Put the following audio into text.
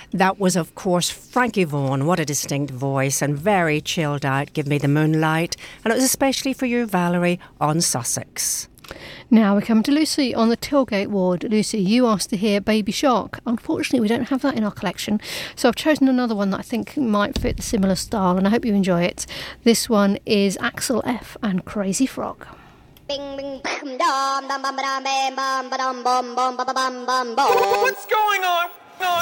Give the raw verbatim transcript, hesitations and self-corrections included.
That was, of course, Frankie Vaughan. What a distinct voice and very chilled out. Give me the moonlight. And it was especially for you, Valerie, on Sussex. Now we come to Lucy on the Tilgate ward. Lucy, you asked to hear Baby Shark. Unfortunately, we don't have that in our collection, so I've chosen another one that I think might fit the similar style, and I hope you enjoy it. This one is Axel F and Crazy Frog. What's going on?